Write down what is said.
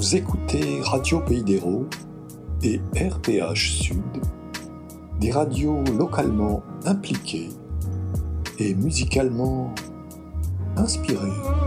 Vous écoutez Radio Pays d'Hérault et RPH Sud, des radios localement impliquées et musicalement inspirées.